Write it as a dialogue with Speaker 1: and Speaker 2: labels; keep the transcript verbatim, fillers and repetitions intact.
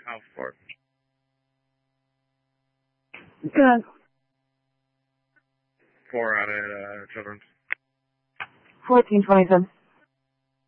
Speaker 1: How far?
Speaker 2: Good.
Speaker 1: Four out at uh, Children's.
Speaker 2: fourteen twenty-seven.